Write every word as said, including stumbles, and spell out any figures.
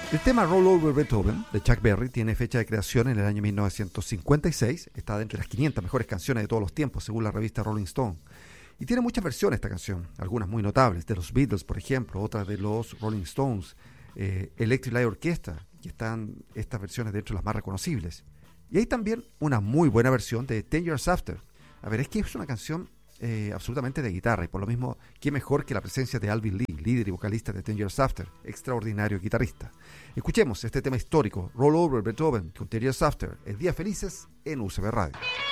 El tema Roll Over Beethoven de Chuck Berry tiene fecha de creación en el año mil novecientos cincuenta y seis. Está dentro de las quinientas mejores canciones de todos los tiempos, según la revista Rolling Stone. Y tiene muchas versiones esta canción, algunas muy notables, de los Beatles, por ejemplo, otras de los Rolling Stones, eh, Electric Light Orchestra, y están estas versiones dentro de las más reconocibles. Y hay también una muy buena versión de Ten Years After. A ver, es que es una canción eh, absolutamente de guitarra, y por lo mismo, qué mejor que la presencia de Alvin Lee, líder y vocalista de Ten Years After, extraordinario guitarrista. Escuchemos este tema histórico, Roll Over Beethoven, con Ten Years After, el Días Felices en U C B Radio.